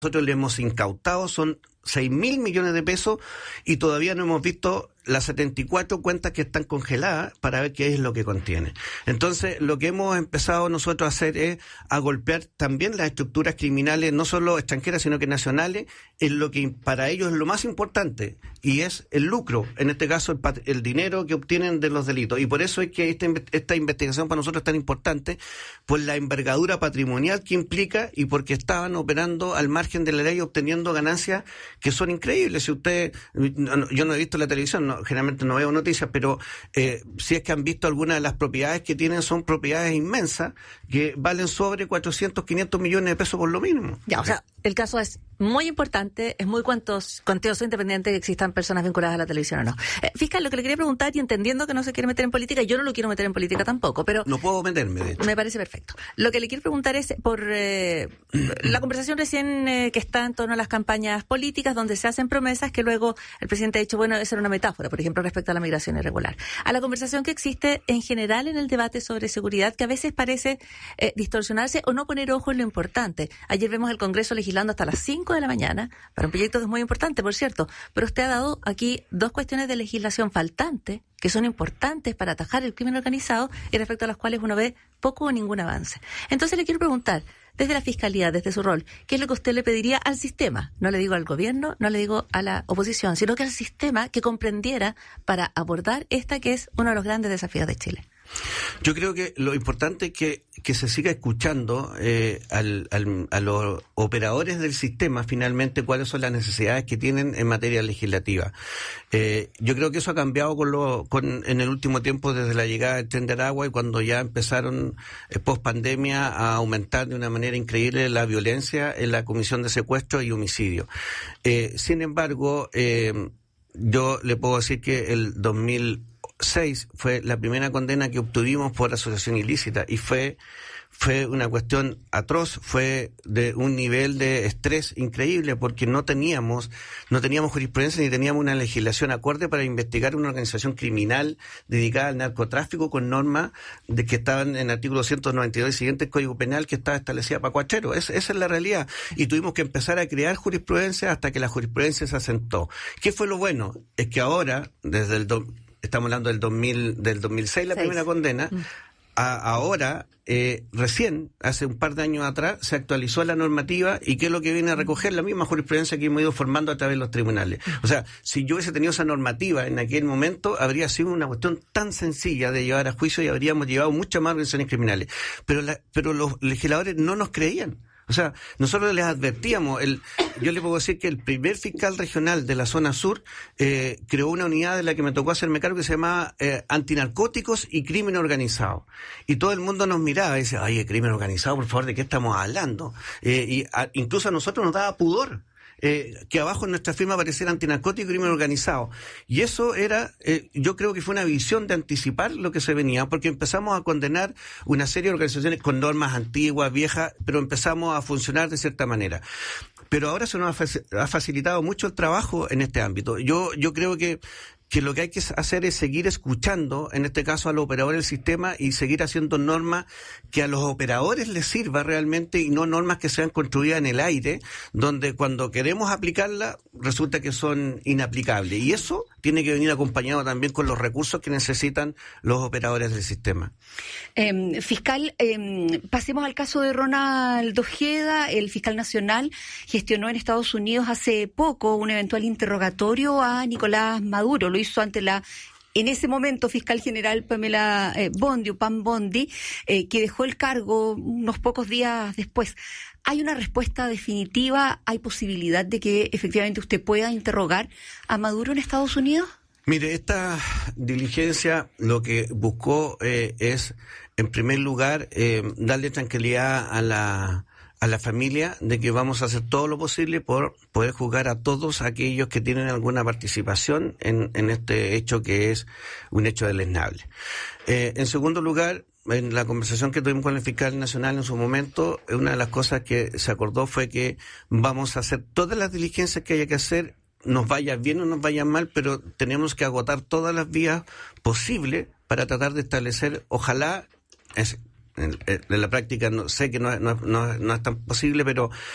nosotros le hemos incautado son 6.000 millones de pesos y todavía no hemos visto las 74 cuentas que están congeladas para ver qué es lo que contiene. Entonces, lo que hemos empezado nosotros a hacer es a golpear también las estructuras criminales, no solo extranjeras, sino que nacionales, en lo que para ellos es lo más importante, y es el lucro, en este caso el dinero que obtienen de los delitos. Y por eso es que esta investigación para nosotros es tan importante, por la envergadura patrimonial que implica y porque estaban operando al margen de la ley, obteniendo ganancias que son increíbles. Si usted, yo no he visto la televisión, generalmente no veo noticias, pero si es que han visto algunas de las propiedades que tienen, son propiedades inmensas que valen sobre 400, 500 millones de pesos por lo mínimo. Ya, o sea, el caso es muy importante, es muy cuantioso, independiente de que existan personas vinculadas a la televisión o no. Fiscal, lo que le quería preguntar, y entendiendo que no se quiere meter en política, yo no lo quiero meter en política tampoco, pero... No puedo meterme, de hecho. Me parece perfecto. Lo que le quiero preguntar es por la conversación recién que está en torno a las campañas políticas, donde se hacen promesas que luego el presidente ha dicho, bueno, esa era una metáfora, por ejemplo, respecto a la migración irregular. A la conversación que existe en general en el debate sobre seguridad, que a veces parece distorsionarse o no poner ojo en lo importante. Ayer vemos el Congreso legislando hasta las 5 de la mañana, para un proyecto que es muy importante, por cierto, pero usted ha dado aquí dos cuestiones de legislación faltante, que son importantes para atajar el crimen organizado y respecto a las cuales uno ve poco o ningún avance. Entonces le quiero preguntar, desde la Fiscalía, desde su rol, ¿qué es lo que usted le pediría al sistema? No le digo al gobierno, no le digo a la oposición, sino que al sistema que comprendiera para abordar esta que es uno de los grandes desafíos de Chile. Yo creo que lo importante es que se siga escuchando a los operadores del sistema, finalmente, cuáles son las necesidades que tienen en materia legislativa. Yo creo que eso ha cambiado en el último tiempo, desde la llegada del Tren de Aragua, y cuando ya empezaron post pandemia a aumentar de una manera increíble la violencia en la comisión de secuestro y homicidio. Sin embargo, yo le puedo decir que el 2006 fue la primera condena que obtuvimos por asociación ilícita, y fue una cuestión atroz, fue de un nivel de estrés increíble, porque no teníamos jurisprudencia ni teníamos una legislación acorde para investigar una organización criminal dedicada al narcotráfico con normas de que estaban en el artículo 192 y siguiente del Código Penal, que estaba establecida para cuacheros. Esa es la realidad, y tuvimos que empezar a crear jurisprudencia hasta que la jurisprudencia se asentó. ¿Qué fue lo bueno? Es que ahora, estamos hablando del 2006, la primera condena. Ahora, recién, hace un par de años atrás, se actualizó la normativa, y ¿qué es lo que viene a recoger? La misma jurisprudencia que hemos ido formando a través de los tribunales. O sea, si yo hubiese tenido esa normativa en aquel momento, habría sido una cuestión tan sencilla de llevar a juicio y habríamos llevado muchas más organizaciones criminales. Pero los legisladores no nos creían. O sea, nosotros les advertíamos, yo le puedo decir que el primer fiscal regional de la zona sur creó una unidad de la que me tocó hacerme cargo, que se llamaba Antinarcóticos y Crimen Organizado. Y todo el mundo nos miraba y decía, oye, crimen organizado, por favor, ¿de qué estamos hablando? Incluso a nosotros nos daba pudor que abajo en nuestra firma apareciera antinarcótico y crimen organizado. Y eso era, yo creo que fue una visión de anticipar lo que se venía, porque empezamos a condenar una serie de organizaciones con normas antiguas, viejas, pero empezamos a funcionar de cierta manera. Pero ahora se nos ha facilitado mucho el trabajo en este ámbito. Yo creo que lo que hay que hacer es seguir escuchando, en este caso a los operadores del sistema, y seguir haciendo normas que a los operadores les sirva realmente, y no normas que sean construidas en el aire, donde cuando queremos aplicarlas resulta que son inaplicables. Y eso tiene que venir acompañado también con los recursos que necesitan los operadores del sistema. Fiscal, pasemos al caso de Ronald Ojeda. El fiscal nacional gestionó en Estados Unidos hace poco un eventual interrogatorio a Nicolás Maduro. Lo hizo ante la, en ese momento, fiscal general Pamela Bondi, Pam Bondi, que dejó el cargo unos pocos días después. ¿Hay una respuesta definitiva? ¿Hay posibilidad de que efectivamente usted pueda interrogar a Maduro en Estados Unidos? Mire, esta diligencia lo que buscó es, en primer lugar, darle tranquilidad a la familia de que vamos a hacer todo lo posible por poder juzgar a todos aquellos que tienen alguna participación en este hecho, que es un hecho deleznable. En segundo lugar, en la conversación que tuvimos con el fiscal nacional en su momento, una de las cosas que se acordó fue que vamos a hacer todas las diligencias que haya que hacer, nos vaya bien o nos vaya mal, pero tenemos que agotar todas las vías posibles para tratar de establecer, ojalá, en la práctica sé que no es tan posible, pero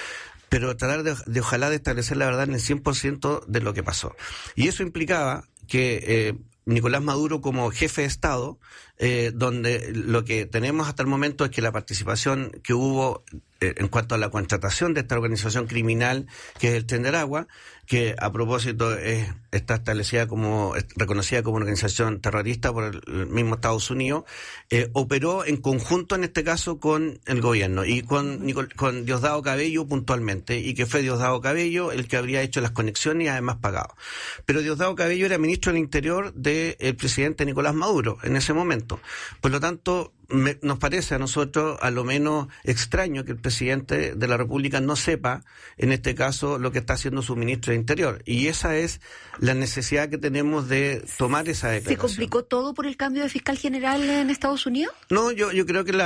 pero tratar de ojalá de establecer la verdad en el 100% de lo que pasó. Y eso implicaba que Nicolás Maduro como jefe de Estado, donde lo que tenemos hasta el momento es que la participación que hubo en cuanto a la contratación de esta organización criminal que es el Tren de Aragua, que a propósito está establecida reconocida como una organización terrorista por el mismo Estados Unidos, operó en conjunto en este caso con el gobierno y con Diosdado Cabello puntualmente, y que fue Diosdado Cabello el que habría hecho las conexiones y además pagado. Pero Diosdado Cabello era ministro del Interior del presidente Nicolás Maduro en ese momento. Por lo tanto, nos parece a nosotros a lo menos extraño que el presidente de la República no sepa, en este caso, lo que está haciendo su ministro de Interior. Y esa es la necesidad que tenemos de tomar esa declaración. ¿Se complicó todo por el cambio de fiscal general en Estados Unidos? No, yo creo que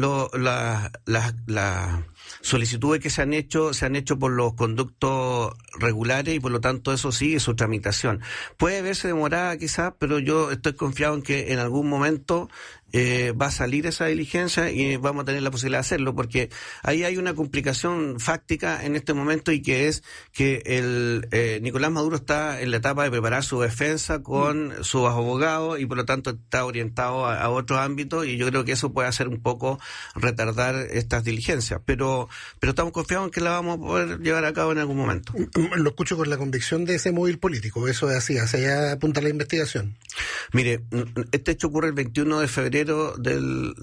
las solicitudes que se han hecho por los conductos regulares y por lo tanto eso sigue su tramitación. Puede verse demorada quizás, pero yo estoy confiado en que en algún momento va a salir esa diligencia y vamos a tener la posibilidad de hacerlo, porque ahí hay una complicación fáctica en este momento, y que es que Nicolás Maduro está en la etapa de preparar su defensa con sus abogados y por lo tanto está orientado a otros ámbitos, y yo creo que eso puede hacer un poco retardar estas diligencias, pero estamos confiados en que la vamos a poder llevar a cabo en algún momento. Lo escucho con la convicción de ese móvil político, eso es así, hacia allá apunta la investigación. Mire, este hecho ocurre el 21 de febrero del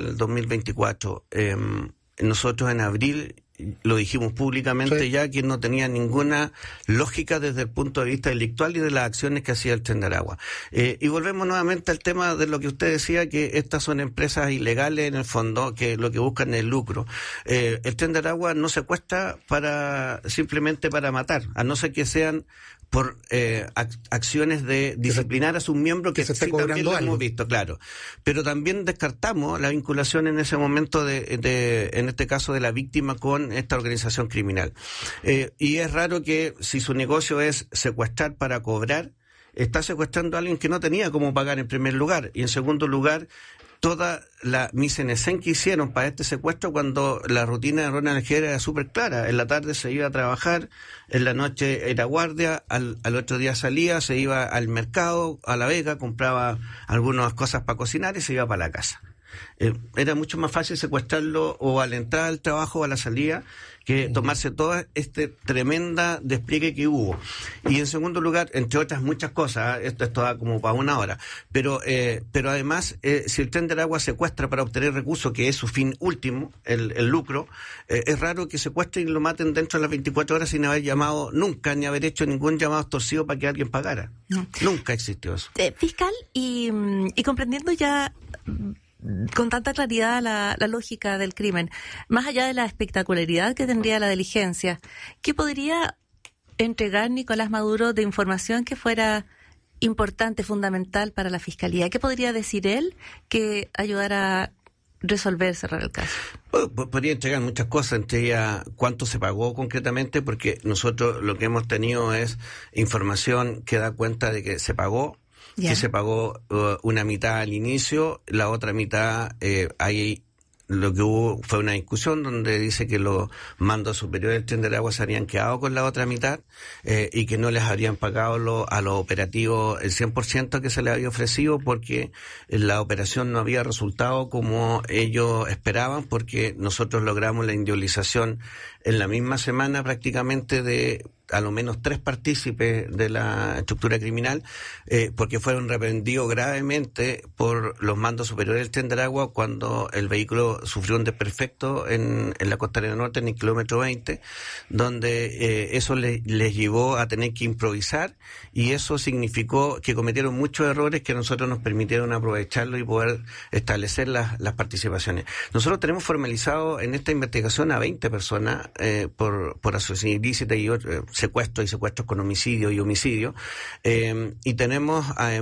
2024. Nosotros en abril lo dijimos públicamente, sí, ya que no tenía ninguna lógica desde el punto de vista delictual y de las acciones que hacía el Tren de Aragua. Y volvemos nuevamente al tema de lo que usted decía, que estas son empresas ilegales en el fondo, que lo que buscan es el lucro. El Tren de Aragua no secuestra simplemente para matar, a no ser que sean por acciones de disciplinar a sus miembros, que sí, también lo hemos visto, claro. Pero también descartamos la vinculación en ese momento en este caso de la víctima con esta organización criminal. Y es raro que si su negocio es secuestrar para cobrar, está secuestrando a alguien que no tenía cómo pagar en primer lugar, y en segundo lugar toda la mise en scène que hicieron para este secuestro, cuando la rutina de Ronald Gera era súper clara. En la tarde se iba a trabajar, en la noche era guardia, al otro día salía, se iba al mercado, a La Vega, compraba algunas cosas para cocinar y se iba para la casa. Era mucho más fácil secuestrarlo o a la entrada del trabajo o a la salida que tomarse toda tremenda despliegue que hubo. Y en segundo lugar, entre otras muchas cosas, esto da como para una hora, pero además, si el Tren de Aragua secuestra para obtener recursos, que es su fin último, el lucro, es raro que secuestren y lo maten dentro de las 24 horas sin haber llamado nunca, ni haber hecho ningún llamado extorsivo para que alguien pagara. No. Nunca existió eso. Fiscal, y comprendiendo ya con tanta claridad la lógica del crimen, más allá de la espectacularidad que tendría la diligencia, ¿qué podría entregar Nicolás Maduro de información que fuera importante, fundamental para la Fiscalía? ¿Qué podría decir él que ayudara a resolver, cerrar el caso? Podría entregar muchas cosas, entre ellas cuánto se pagó concretamente, porque nosotros lo que hemos tenido es información que da cuenta de que se pagó, que se pagó una mitad al inicio, la otra mitad ahí lo que hubo fue una discusión donde dice que los mandos superiores del Tren de Aragua se habían quedado con la otra mitad y que no les habrían pagado a los operativos el 100% que se les había ofrecido, porque la operación no había resultado como ellos esperaban, porque nosotros logramos la individualización en la misma semana prácticamente de a lo menos 3 partícipes de la estructura criminal, porque fueron reprendidos gravemente por los mandos superiores del Tren de Aragua cuando el vehículo sufrió un desperfecto en la costanera norte, en el kilómetro 20, donde eso les llevó a tener que improvisar, y eso significó que cometieron muchos errores que a nosotros nos permitieron aprovecharlo y poder establecer las participaciones. Nosotros tenemos formalizado en esta investigación a 20 personas por asociación ilícita y secuestros con homicidio y homicidio, y tenemos además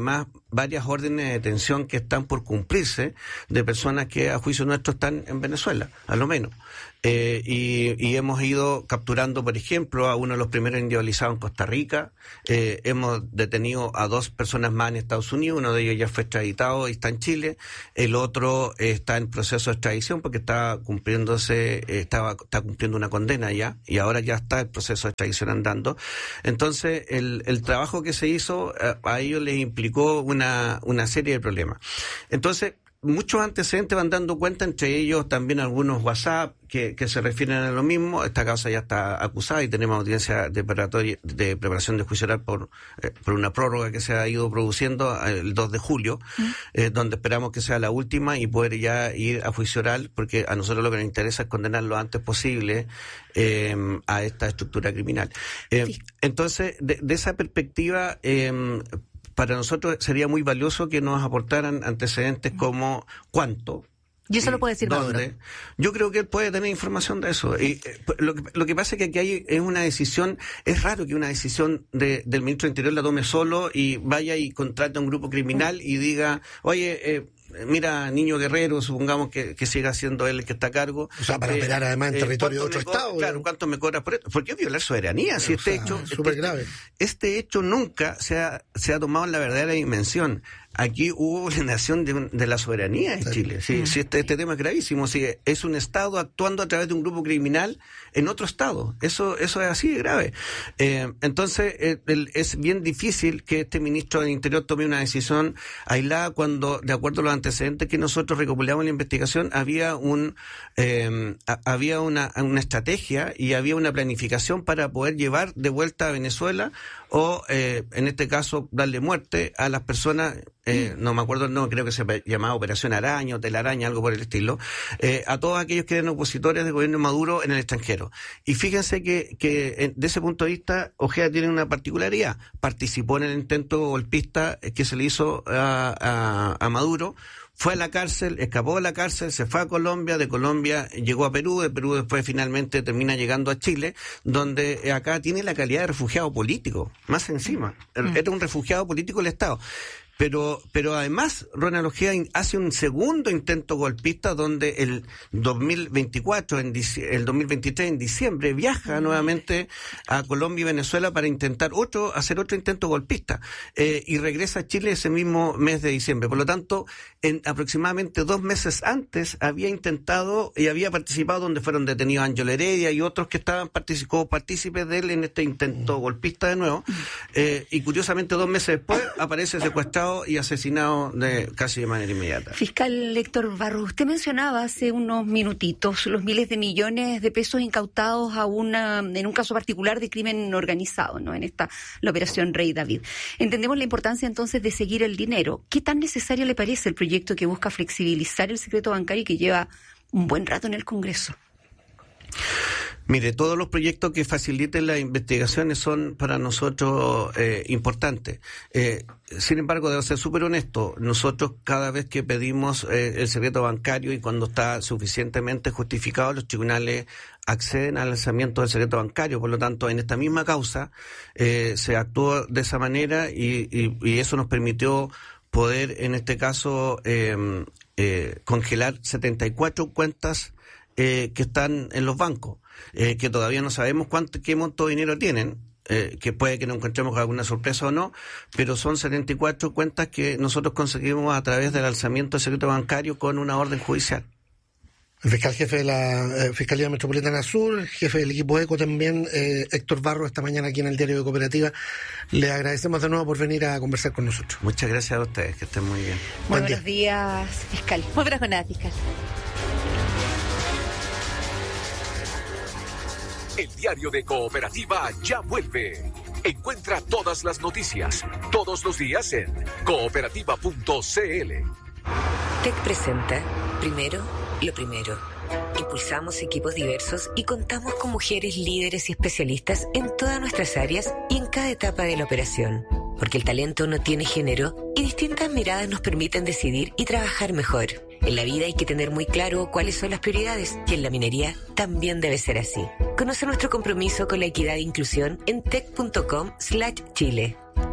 varias órdenes de detención que están por cumplirse de personas que a juicio nuestro están en Venezuela, a lo menos. Y hemos ido capturando, por ejemplo, a uno de los primeros individualizados en Costa Rica. Hemos detenido a 2 personas más en Estados Unidos. Uno de ellos ya fue extraditado y está en Chile. El otro está en proceso de extradición porque está cumpliendo una condena ya, y ahora ya está el proceso de extradición andando. Entonces, el trabajo que se hizo a ellos les implicó una serie de problemas. Entonces, muchos antecedentes van dando cuenta, entre ellos también algunos WhatsApp que se refieren a lo mismo. Esta causa ya está acusada y tenemos audiencia de preparación de juicio oral por una prórroga que se ha ido produciendo el 2 de julio, donde esperamos que sea la última y poder ya ir a juicio oral, porque a nosotros lo que nos interesa es condenar lo antes posible a esta estructura criminal. Entonces, de esa perspectiva, para nosotros sería muy valioso que nos aportaran antecedentes como cuánto. Y eso lo puede decir Maduro. Yo creo que él puede tener información de eso. Y lo que pasa es que aquí es una decisión, es raro que una decisión del ministro del Interior la tome solo y vaya y contrate a un grupo criminal y diga, oye, mira, Niño Guerrero, supongamos que siga siendo él el que está a cargo. O sea, para operar además en territorio de otro estado. Claro, ¿cuánto me cobra por esto? Porque es violar soberanía. Si súper grave. Este hecho nunca se ha tomado en la verdadera dimensión. Aquí hubo vulneración de la soberanía en Chile. Sí, este tema es gravísimo. Sí, es un Estado actuando a través de un grupo criminal en otro Estado. Eso es así de grave. Entonces, es bien difícil que este ministro del Interior tome una decisión aislada cuando, de acuerdo a los antecedentes que nosotros recopilamos en la investigación, había una estrategia y había una planificación para poder llevar de vuelta a Venezuela o, en este caso, darle muerte a las personas, no me acuerdo el nombre, creo que se llamaba Operación Araña o Telaraña, algo por el estilo, a todos aquellos que eran opositores del gobierno de Maduro en el extranjero. Y fíjense que de ese punto de vista, Ojeda tiene una particularidad. Participó en el intento golpista que se le hizo a Maduro. Fue a la cárcel, escapó de la cárcel, se fue a Colombia, de Colombia llegó a Perú, de Perú después finalmente termina llegando a Chile, donde acá tiene la calidad de refugiado político, más encima. Era un refugiado político del Estado. Pero además, Ronald Ojeda hace un segundo intento golpista donde el 2023, en diciembre, viaja nuevamente a Colombia y Venezuela para intentar hacer otro intento golpista. Y regresa a Chile ese mismo mes de diciembre. Por lo tanto, aproximadamente 2 meses antes había intentado y había participado, donde fueron detenidos Ángel Heredia y otros que estaban partícipes de él en este intento golpista de nuevo. Y curiosamente, 2 meses después aparece secuestrado y asesinado casi de manera inmediata. Fiscal Héctor Barros, usted mencionaba hace unos minutitos los miles de millones de pesos incautados en un caso particular de crimen organizado, ¿no? La operación Rey David. Entendemos la importancia entonces de seguir el dinero. ¿Qué tan necesario le parece el proyecto que busca flexibilizar el secreto bancario y que lleva un buen rato en el Congreso? Mire, todos los proyectos que faciliten las investigaciones son para nosotros importantes. Sin embargo, debo ser súper honesto, nosotros cada vez que pedimos el secreto bancario y cuando está suficientemente justificado, los tribunales acceden al lanzamiento del secreto bancario. Por lo tanto, en esta misma causa se actuó de esa manera y eso nos permitió poder, en este caso, congelar 74 cuentas que están en los bancos, que todavía no sabemos qué monto de dinero tienen, que puede que nos encontremos con alguna sorpresa o no, pero son 74 cuentas que nosotros conseguimos a través del alzamiento del secreto bancario con una orden judicial. El fiscal jefe de la Fiscalía Metropolitana Sur, jefe del equipo ECO también, Héctor Barros, esta mañana aquí en el Diario de Cooperativa. Le agradecemos de nuevo por venir a conversar con nosotros. Muchas gracias a ustedes, que estén muy bien. Muy buenos días, fiscal. Muy buenas jornadas, fiscal. El Diario de Cooperativa ya vuelve. Encuentra todas las noticias, todos los días en cooperativa.cl. TEC presenta Primero, lo primero. Impulsamos equipos diversos y contamos con mujeres líderes y especialistas en todas nuestras áreas y en cada etapa de la operación. Porque el talento no tiene género y distintas miradas nos permiten decidir y trabajar mejor. En la vida hay que tener muy claro cuáles son las prioridades y en la minería también debe ser así. Conoce nuestro compromiso con la equidad e inclusión en tec.com/Chile.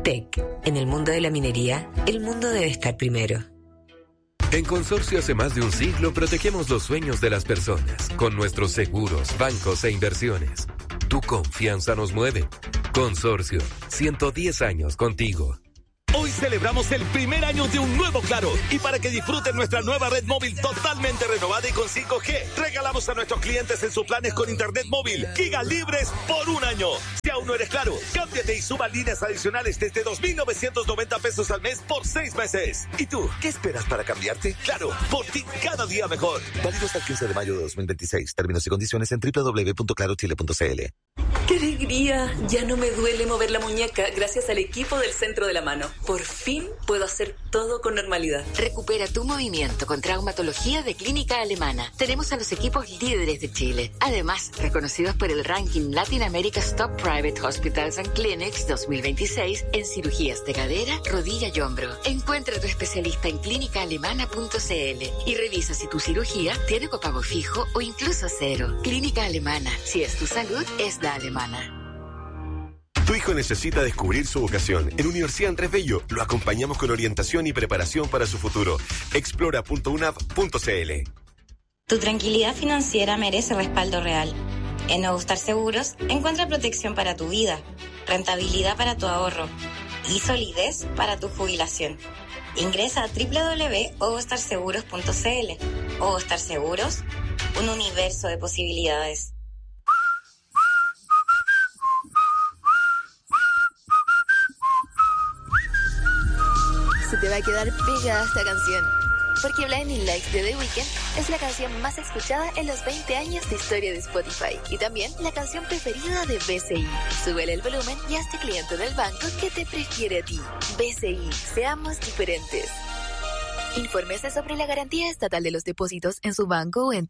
TEC. En el mundo de la minería, el mundo debe estar primero. En Consorcio hace más de un siglo protegemos los sueños de las personas con nuestros seguros, bancos e inversiones. Tu confianza nos mueve. Consorcio, 110 años contigo. Hoy celebramos el primer año de un nuevo Claro. Y para que disfruten nuestra nueva red móvil totalmente renovada y con 5G, regalamos a nuestros clientes en sus planes con internet móvil gigas libres por un año. Si aún no eres Claro, cámbiate y suba líneas adicionales desde 2,990 pesos al mes por 6 meses. ¿Y tú, qué esperas para cambiarte? Claro, por ti cada día mejor. Válido hasta el 15 de mayo de 2026. Términos y condiciones en www.clarochile.cl. ¡Qué alegría! Ya no me duele mover la muñeca gracias al equipo del Centro de la Mano. Por fin puedo hacer todo con normalidad. Recupera tu movimiento con traumatología de Clínica Alemana. Tenemos a los equipos líderes de Chile. Además, reconocidos por el ranking Latin America's Top Private Hospitals and Clinics 2026 en cirugías de cadera, rodilla y hombro. Encuentra a tu especialista en clínicaalemana.cl y revisa si tu cirugía tiene copago fijo o incluso cero. Clínica Alemana. Si es tu salud, es la alemana. Tu hijo necesita descubrir su vocación. En Universidad Andrés Bello lo acompañamos con orientación y preparación para su futuro. Explora.unap.cl. Tu tranquilidad financiera merece respaldo real. En Nuevo Star Seguros encuentra protección para tu vida, rentabilidad para tu ahorro y solidez para tu jubilación. Ingresa a www.ovostarseguros.cl. Ovo Star Seguros, un universo de posibilidades. Se te va a quedar pegada esta canción, porque Blinding Lights de The Weeknd es la canción más escuchada en los 20 años de historia de Spotify y también la canción preferida de BCI. Súbele el volumen y hazte cliente del banco que te prefiere a ti. BCI, seamos diferentes. Infórmese sobre la garantía estatal de los depósitos en su banco o en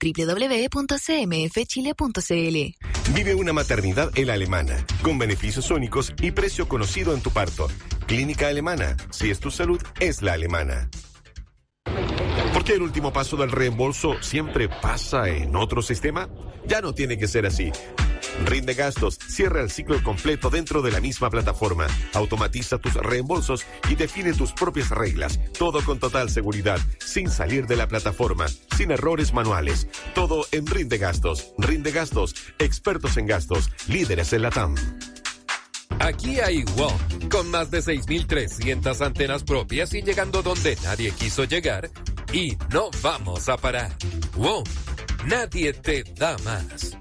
www.cmfchile.cl. Vive una maternidad en la Alemana, con beneficios únicos y precio conocido en tu parto. Clínica Alemana. Si es tu salud, es la alemana. ¿Por qué el último paso del reembolso siempre pasa en otro sistema? Ya no tiene que ser así. Rinde Gastos cierra el ciclo completo dentro de la misma plataforma. Automatiza tus reembolsos y define tus propias reglas. Todo con total seguridad, sin salir de la plataforma, sin errores manuales. Todo en Rinde Gastos. Rinde Gastos, expertos en gastos, líderes en la TAM. Aquí hay WOM, con más de 6.300 antenas propias y llegando donde nadie quiso llegar. Y no vamos a parar. WOM, nadie te da más.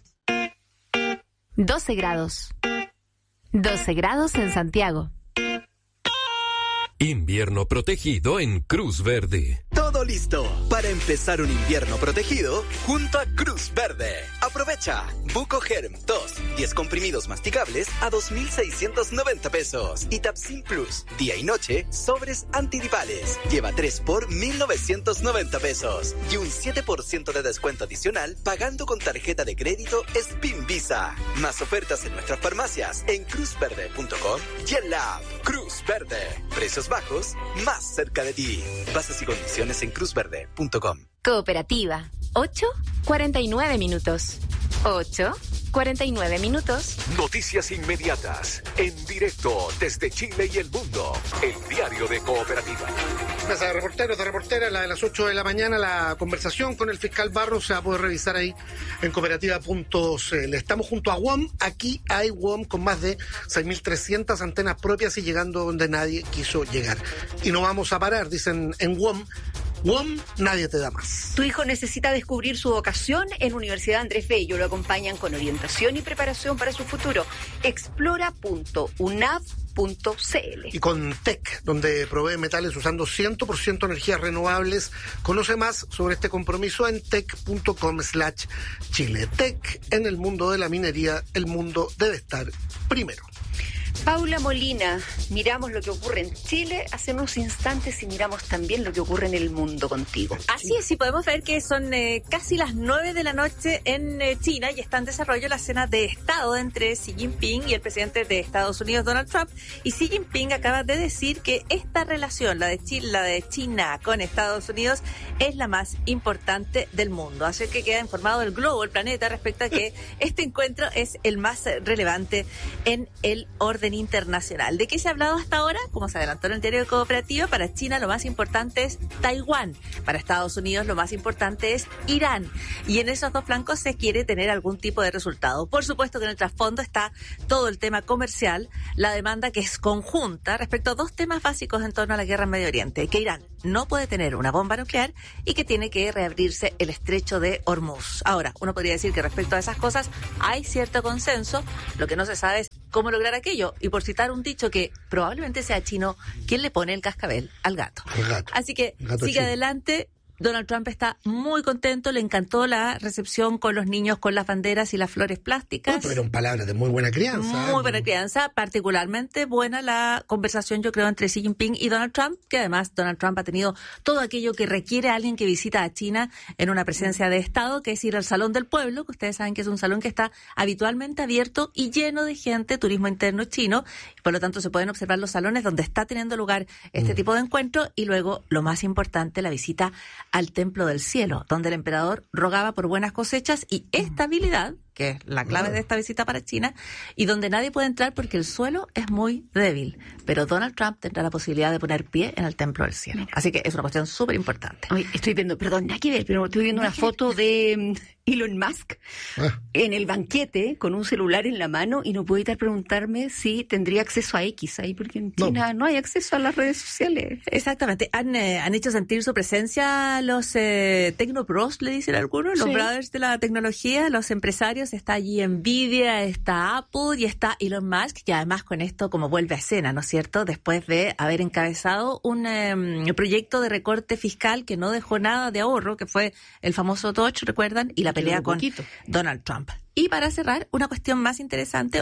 12 grados. 12 grados en Santiago. Invierno protegido en Cruz Verde. Todo listo para empezar un invierno protegido junto a Cruz Verde. Aprovecha Bucogerm 2, 10 comprimidos masticables a 2,690 pesos. Y Tapsin Plus, día y noche, sobres antigripales. Lleva 3 por 1,990 pesos. Y un 7% de descuento adicional pagando con tarjeta de crédito Spin Visa. Más ofertas en nuestras farmacias en cruzverde.com y en la app Cruz Verde. Precios bajos, más cerca de ti. Bases y condiciones en cruzverde.com. Cooperativa. 8:49 minutos. 8:49 minutos. Noticias inmediatas, en directo desde Chile y el mundo. El diario de Cooperativa. Mesa de reporteros, de reporteras, la de las 8 de la mañana, la conversación con el fiscal Barros se va a poder revisar ahí en cooperativa.cl. Estamos junto a WOM, aquí hay WOM con más de 6.300 antenas propias y llegando donde nadie quiso llegar. Y no vamos a parar, dicen en WOM. WOM, nadie te da más. Tu hijo necesita descubrir su vocación en Universidad Andrés Bello. Lo acompañan con orientación y preparación para su futuro. Explora.unap.cl. Y con TEC, donde provee metales usando 100% energías renovables. Conoce más sobre este compromiso en tec.com/Chile. TEC, en el mundo de la minería, el mundo debe estar primero. Paula Molina, miramos lo que ocurre en Chile hace unos instantes y miramos también lo que ocurre en el mundo contigo. Así es, sí, podemos ver que son casi las 9 de la noche en China y está en desarrollo la cena de Estado entre Xi Jinping y el presidente de Estados Unidos, Donald Trump. Y Xi Jinping acaba de decir que esta relación, la de China con Estados Unidos, es la más importante del mundo. Así que queda informado el globo, el planeta, respecto a que este encuentro es el más relevante en el orden orden internacional. ¿De qué se ha hablado hasta ahora? Como se adelantó en el diario de Cooperativa, para China lo más importante es Taiwán. Para Estados Unidos lo más importante es Irán. Y en esos dos flancos se quiere tener algún tipo de resultado. Por supuesto que en el trasfondo está todo el tema comercial, la demanda que es conjunta respecto a dos temas básicos en torno a la guerra en Medio Oriente. Que Irán no puede tener una bomba nuclear y que tiene que reabrirse el estrecho de Hormuz. Ahora, uno podría decir que respecto a esas cosas hay cierto consenso. Lo que no se sabe es cómo lograr aquello. Y por citar un dicho que probablemente sea chino, ¿quién le pone el cascabel al gato? El gato. Así que Gato sigue chino. adelante. Donald Trump está muy contento, le encantó la recepción con los niños con las banderas y las flores plásticas. Fueron palabras de muy buena crianza. Muy buena crianza, particularmente buena la conversación, yo creo, entre Xi Jinping y Donald Trump, que además Donald Trump ha tenido todo aquello que requiere a alguien que visita a China en una presencia de Estado, que es ir al Salón del Pueblo, que ustedes saben que es un salón que está habitualmente abierto y lleno de gente, turismo interno chino, y por lo tanto se pueden observar los salones donde está teniendo lugar este tipo de encuentro, y luego, lo más importante, la visita al Templo del Cielo, donde el emperador rogaba por buenas cosechas y estabilidad, que es la clave de esta visita para China, y donde nadie puede entrar porque el suelo es muy débil. Pero Donald Trump tendrá la posibilidad de poner pie en el Templo del Cielo. Así que es una cuestión súper importante. Estoy viendo, perdón, nada que ver, pero estoy viendo una foto de Elon Musk en el banquete con un celular en la mano y no puedo evitar preguntarme si tendría acceso a X ahí, porque en China no hay acceso a las redes sociales. Exactamente. Han hecho sentir su presencia los Tecnopros, le dicen algunos, los brothers de la tecnología, los empresarios. Está allí Nvidia, está Apple y está Elon Musk, que además con esto como vuelve a escena, ¿no es cierto? Después de haber encabezado un proyecto de recorte fiscal que no dejó nada de ahorro, que fue el famoso Doge, ¿recuerdan? Y la pelea con Donald Trump. Y para cerrar, una cuestión más interesante,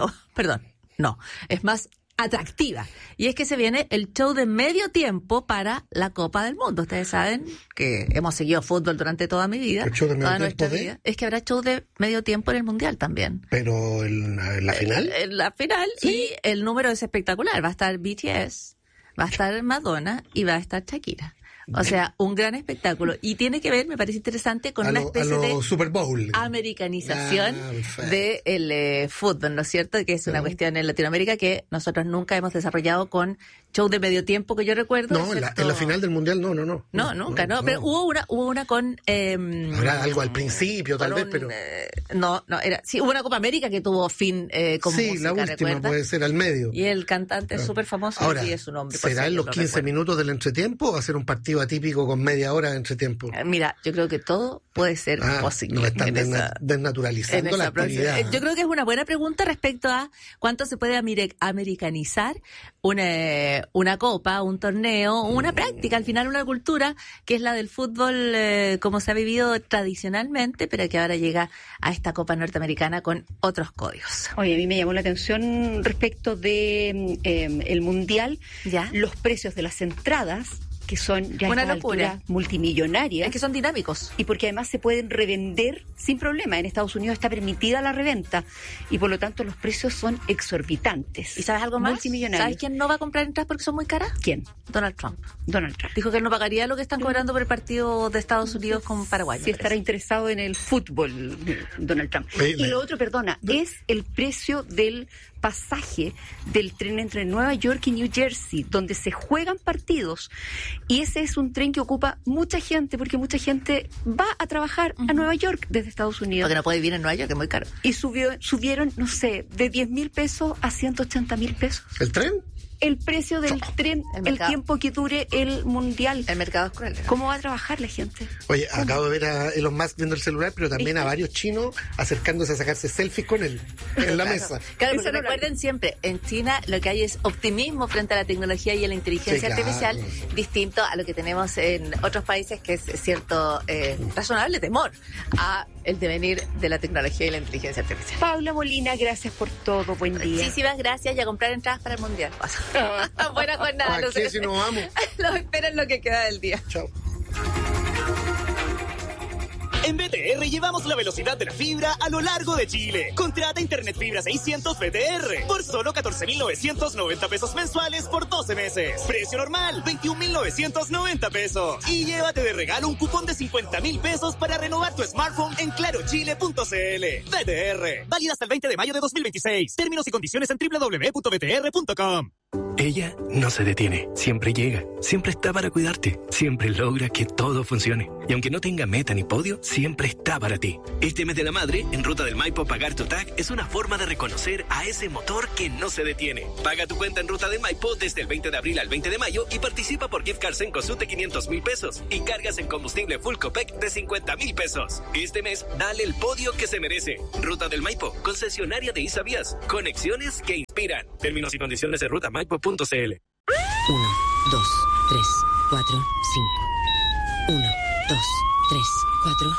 es más atractiva, y es que se viene el show de medio tiempo para la Copa del Mundo. Ustedes saben que hemos seguido fútbol durante toda mi vida, ¿El show de medio toda tiempo nuestra vida. Es que habrá show de medio tiempo en el Mundial también. Pero en la final. En la final, y el número es espectacular. Va a estar BTS, va a estar Madonna y va a estar Shakira. O sea, un gran espectáculo. Y tiene que ver, me parece interesante, con una especie de Super Bowl. Americanización del fútbol, ¿no es cierto? Que es una cuestión en Latinoamérica que nosotros nunca hemos desarrollado con show de medio tiempo, que yo recuerdo. No, en la final del Mundial no. No, nunca, no. Pero hubo una con... Habrá algo al principio, tal vez, pero... hubo una Copa América que tuvo fin con música, la última, ¿recuerda? Puede ser al medio. Y el cantante es súper famoso. Ahora, y es su nombre. ¿será en los 15 minutos del entretiempo o va a ser un partido atípico con media hora de entretiempo? Mira, yo creo que todo puede ser posible. No están desnaturalizando la actividad. Yo creo que es una buena pregunta respecto a cuánto se puede americanizar una copa, un torneo, una práctica, al final una cultura que es la del fútbol como se ha vivido tradicionalmente, pero que ahora llega a esta Copa Norteamericana con otros códigos. Oye, a mí me llamó la atención respecto de el Mundial, los precios de las entradas, que son ya una a esta locura, altura multimillonarias. Es que son dinámicos. Y porque además se pueden revender sin problema. En Estados Unidos está permitida la reventa y por lo tanto los precios son exorbitantes. ¿Y sabes algo más? Multimillonarios. ¿Sabes quién no va a comprar entradas porque son muy caras? ¿Quién? Donald Trump. Dijo que él no pagaría lo que están cobrando por el partido de Estados Unidos con Paraguay. Si estará interesado en el fútbol, Donald Trump. Y lo otro, es el precio del pasaje del tren entre Nueva York y New Jersey, donde se juegan partidos. Y ese es un tren que ocupa mucha gente, porque mucha gente va a trabajar a Nueva York desde Estados Unidos. Porque no puede vivir en Nueva York, que es muy caro. Y subieron, no sé, de 10.000 pesos a 180.000 pesos. ¿El tren? El precio del tren, el tiempo que dure el Mundial. El mercado es cruel, ¿no? ¿Cómo va a trabajar la gente? Oye, acabo de ver a Elon Musk viendo el celular, pero también a varios chinos acercándose a sacarse selfies con él en la mesa. Claro, porque recuerden siempre, en China lo que hay es optimismo frente a la tecnología y a la inteligencia artificial, distinto a lo que tenemos en otros países, que es cierto razonable temor a el devenir de la tecnología y la inteligencia artificial. Paula Molina, gracias por todo, buen día. Muchísimas gracias, y a comprar entradas para el Mundial. Buena jornada. ¿Para qué si nos vamos? Los espero en lo que queda del día. Chao. En BTR llevamos la velocidad de la fibra a lo largo de Chile. Contrata Internet Fibra 600 BTR por solo 14,990 pesos mensuales por 12 meses. Precio normal, 21,990 pesos. Y llévate de regalo un cupón de 50,000 pesos para renovar tu smartphone en clarochile.cl. BTR, válida hasta el 20 de mayo de 2026. Términos y condiciones en www.btr.com. Ella no se detiene, siempre llega, siempre está para cuidarte, siempre logra que todo funcione. Y aunque no tenga meta ni podio, siempre está para ti. Este mes de la madre, en Ruta del Maipo, pagar tu TAC es una forma de reconocer a ese motor que no se detiene. Paga tu cuenta en Ruta del Maipo desde el 20 de abril al 20 de mayo y participa por gift cards en Cosut de 500,000 pesos y cargas en combustible Full Copec de 50,000 pesos. Este mes, dale el podio que se merece. Ruta del Maipo, concesionaria de Isavías. Conexiones que inspiran. Términos y condiciones en rutamaipo.cl. 1, 2, 3, 4, 5. 1, 2, 3, 4,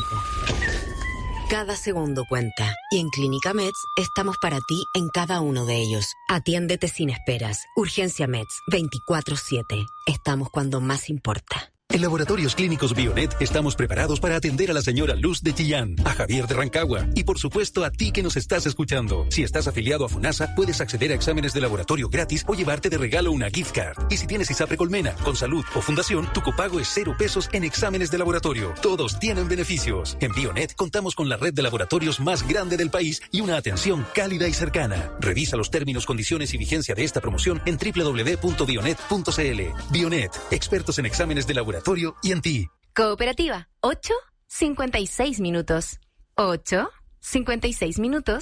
5. Cada segundo cuenta y en Clínica Meds estamos para ti en cada uno de ellos. Atiéndete sin esperas. Urgencia Meds 24/7. Estamos cuando más importa. En Laboratorios Clínicos Bionet estamos preparados para atender a la señora Luz de Chillán, a Javier de Rancagua y por supuesto a ti que nos estás escuchando. Si estás afiliado a FUNASA, puedes acceder a exámenes de laboratorio gratis o llevarte de regalo una gift card. Y si tienes ISAPRE Colmena, con salud o fundación, tu copago es 0 pesos en exámenes de laboratorio. Todos tienen beneficios. En Bionet contamos con la red de laboratorios más grande del país y una atención cálida y cercana. Revisa los términos, condiciones y vigencia de esta promoción en www.bionet.cl. Bionet, expertos en exámenes de laboratorio y en ti. Cooperativa, 8:56 minutos. 8:56 minutos.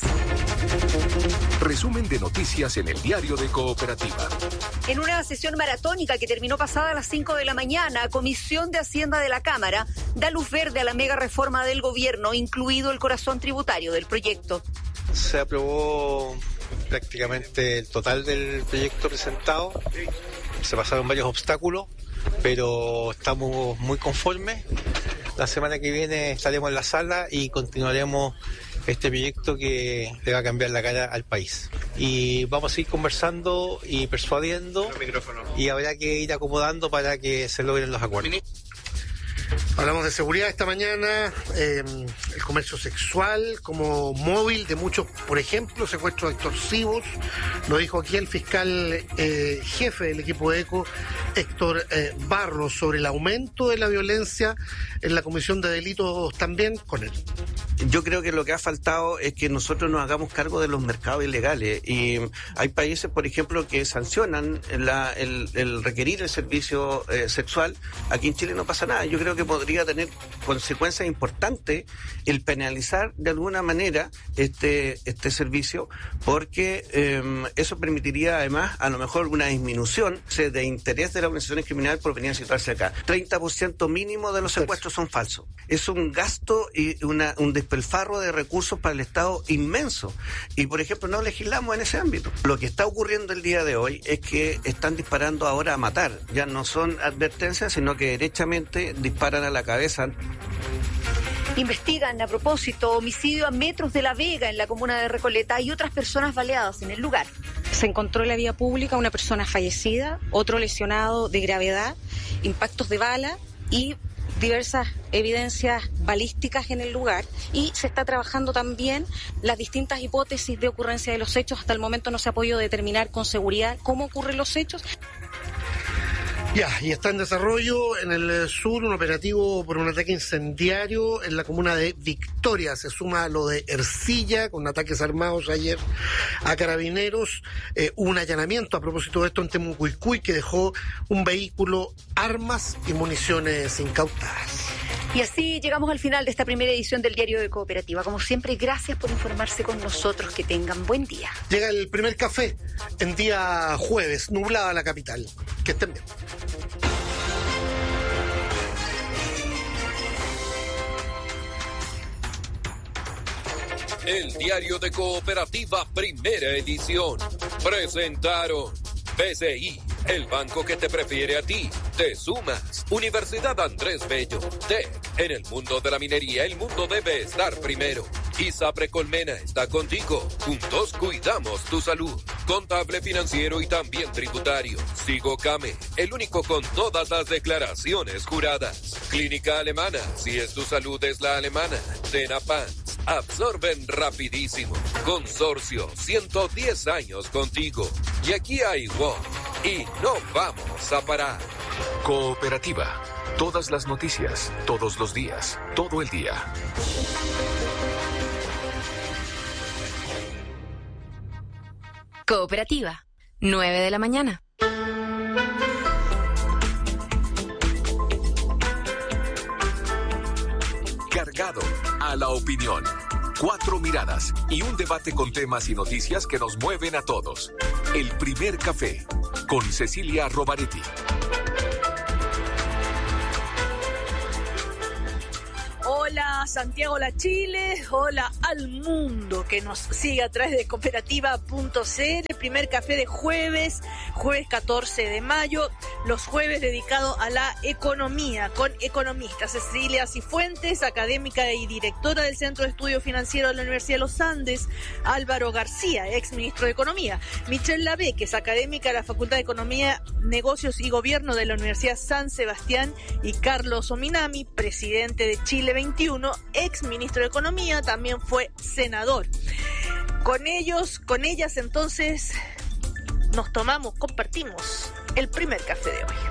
Resumen de noticias en el diario de Cooperativa. En una sesión maratónica que terminó pasada a las 5 de la mañana, Comisión de Hacienda de la Cámara da luz verde a la mega reforma del gobierno, incluido el corazón tributario del proyecto. Se aprobó prácticamente el total del proyecto presentado. Se pasaron varios obstáculos, pero estamos muy conformes. La semana que viene estaremos en la sala y continuaremos este proyecto que le va a cambiar la cara al país. Y vamos a ir conversando y persuadiendo y habrá que ir acomodando para que se logren los acuerdos. Hablamos de seguridad esta mañana, el comercio sexual como móvil de muchos, por ejemplo, secuestros extorsivos. Lo dijo aquí el fiscal jefe del equipo ECO, Héctor Barros, sobre el aumento de la violencia en la comisión de delitos también con él. Yo creo que lo que ha faltado es que nosotros nos hagamos cargo de los mercados ilegales. Y hay países, por ejemplo, que sancionan el requerir el servicio sexual. Aquí en Chile no pasa nada. Yo creo que podría tener consecuencias importantes el penalizar de alguna manera este servicio, porque eso permitiría además a lo mejor una disminución de interés de las organizaciones criminales por venir a situarse acá. 30% mínimo de los secuestros son falsos. Es un gasto y un despilfarro de recursos para el Estado inmenso. Y por ejemplo no legislamos en ese ámbito. Lo que está ocurriendo el día de hoy es que están disparando ahora a matar. Ya no son advertencias, sino que derechamente disparan a la cabeza. Investigan a propósito homicidio a metros de La Vega en la comuna de Recoleta y otras personas baleadas en el lugar. Se encontró en la vía pública una persona fallecida, otro lesionado de gravedad, impactos de bala y diversas evidencias balísticas en el lugar, y se está trabajando también las distintas hipótesis de ocurrencia de los hechos. Hasta el momento no se ha podido determinar con seguridad cómo ocurren los hechos. Ya, y está en desarrollo en el sur un operativo por un ataque incendiario en la comuna de Victoria. Se suma lo de Ercilla, con ataques armados ayer a carabineros. Un allanamiento a propósito de esto en Temucuicui que dejó un vehículo, armas y municiones incautadas. Y así llegamos al final de esta primera edición del Diario de Cooperativa. Como siempre, gracias por informarse con nosotros. Que tengan buen día. Llega el primer café en día jueves, nublada la capital. Que estén bien. El Diario de Cooperativa, primera edición. Presentaron BCI, el banco que te prefiere a ti. Te sumas. Universidad Andrés Bello. TEC. En el mundo de la minería, el mundo debe estar primero. ISAPRE Colmena está contigo. Juntos cuidamos tu salud. contable, financiero y también tributario. Sigo Came, el único con todas las declaraciones juradas. Clínica Alemana, si es tu salud es la alemana. Tenapans, absorben rapidísimo. Consorcio, 110 años contigo. Y aquí hay WOM, y no vamos a parar. Cooperativa. Todas las noticias, todos los días, todo el día. Cooperativa, 9 de la mañana. Cargado a la opinión. 4 miradas y un debate con temas y noticias que nos mueven a todos. El primer café con Cecilia Rovaretti. Hola Santiago, hola Chile, hola al mundo que nos sigue a través de cooperativa.cl. Primer café de jueves 14 de mayo, los jueves dedicados a la economía, con economistas. Cecilia Cifuentes, académica y directora del Centro de Estudios Financieros de la Universidad de los Andes. Álvaro García, ex ministro de Economía. Michelle Labé, que es académica de la Facultad de Economía, Negocios y Gobierno de la Universidad San Sebastián. Y Carlos Ominami, presidente de Chile 21, ex ministro de Economía, también fue senador. Con ellas entonces compartimos el primer café de hoy.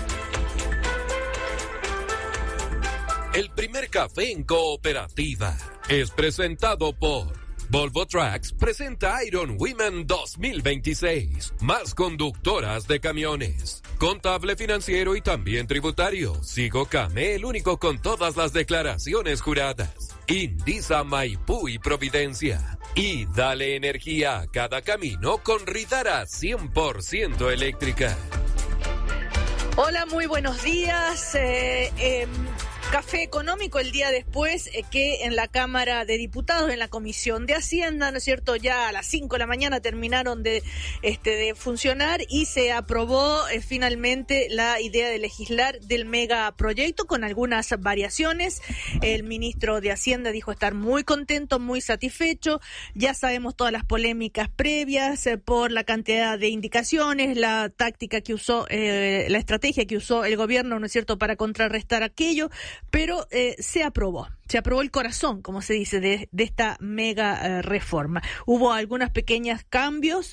El primer café en Cooperativa es presentado por Volvo Trucks. Presenta Iron Women 2026. Más conductoras de camiones. Contable, financiero y también tributario. Sigo Came, el único con todas las declaraciones juradas. Indisa, Maipú y Providencia. Y dale energía a cada camino con Ridara 100% eléctrica. Hola, muy buenos días. Café económico el día después que en la Cámara de Diputados, en la Comisión de Hacienda, ¿no es cierto? Ya a las 5 de la mañana terminaron de funcionar y se aprobó finalmente la idea de legislar del megaproyecto con algunas variaciones. El ministro de Hacienda dijo estar muy contento, muy satisfecho. Ya sabemos todas las polémicas previas por la cantidad de indicaciones, la táctica que usó, la estrategia que usó el gobierno, ¿no es cierto?, para contrarrestar aquello. Pero se aprobó el corazón, como se dice, de esta mega reforma. Hubo algunos pequeños cambios,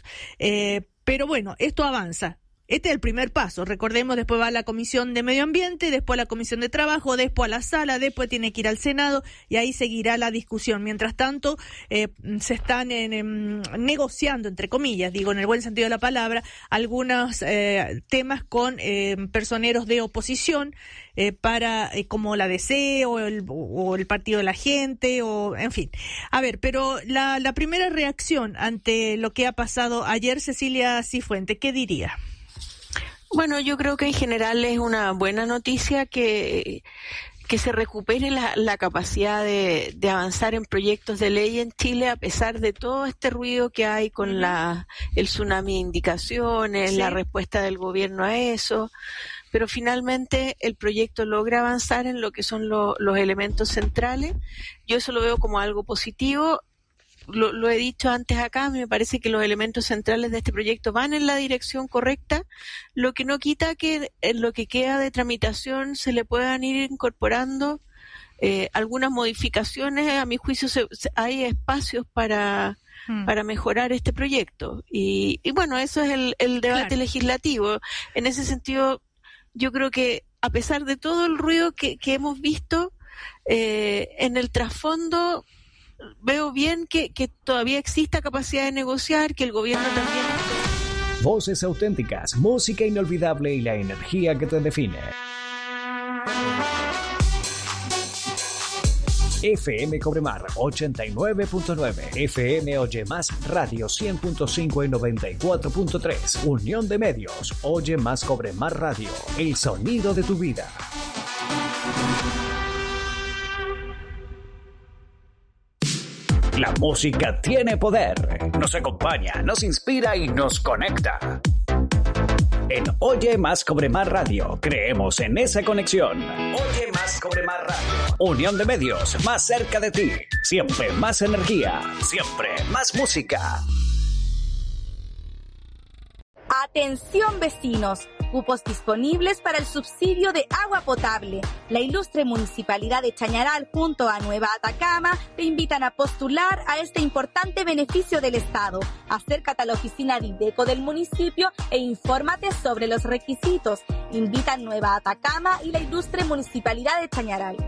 pero bueno, esto avanza. Este es el primer paso. Recordemos, después va a la Comisión de Medio Ambiente, después a la Comisión de Trabajo, después a la Sala, después tiene que ir al Senado y ahí seguirá la discusión. Mientras tanto, se están negociando, entre comillas, digo en el buen sentido de la palabra, algunos temas con personeros de oposición para como la DC o el Partido de la Gente, o en fin. A ver, pero la primera reacción ante lo que ha pasado ayer, Cecilia Cifuentes, ¿qué diría? Bueno, yo creo que en general es una buena noticia que se recupere la capacidad de avanzar en proyectos de ley en Chile, a pesar de todo este ruido que hay con el tsunami de indicaciones, sí, la respuesta del gobierno a eso. Pero finalmente el proyecto logra avanzar en lo que son los elementos centrales. Yo eso lo veo como algo positivo. Lo he dicho antes acá, me parece que los elementos centrales de este proyecto van en la dirección correcta, lo que no quita que en lo que queda de tramitación se le puedan ir incorporando algunas modificaciones. A mi juicio hay espacios para mejorar este proyecto. Y bueno, eso es el debate legislativo. En ese sentido, yo creo que a pesar de todo el ruido que hemos visto, en el trasfondo veo bien que todavía exista capacidad de negociar, que el gobierno también... Voces auténticas, música inolvidable y la energía que te define. FM Cobremar 89.9, FM Oye Más Radio 100.5 y 94.3, Unión de Medios, Oye Más Cobremar Radio, el sonido de tu vida. La música tiene poder, nos acompaña, nos inspira y nos conecta. En Oye Más Cobremar Radio, creemos en esa conexión. Oye Más Cobremar Radio, Unión de Medios, más cerca de ti. Siempre más energía, siempre más música. Atención vecinos, cupos disponibles para el subsidio de agua potable. La ilustre Municipalidad de Chañaral junto a Nueva Atacama te invitan a postular a este importante beneficio del Estado. Acércate a la oficina de IDECO del municipio e infórmate sobre los requisitos. Invitan Nueva Atacama y la ilustre Municipalidad de Chañaral.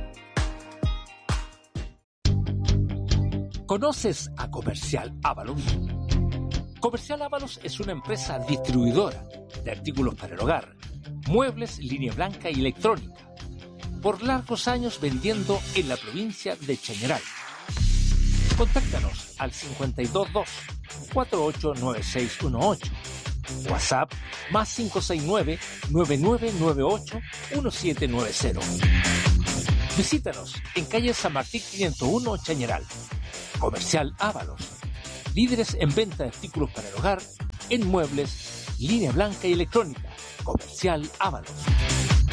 ¿Conoces a Comercial Ávalos? Comercial Ávalos es una empresa distribuidora de artículos para el hogar, muebles, línea blanca y electrónica. Por largos años vendiendo en la provincia de Chañaral. Contáctanos al 522-489618. WhatsApp más 569-9998-1790. Visítanos en calle San Martín 501 Chañaral. Comercial Ávalos. Líderes en venta de artículos para el hogar, en muebles, línea blanca y electrónica. Comercial Ávalos.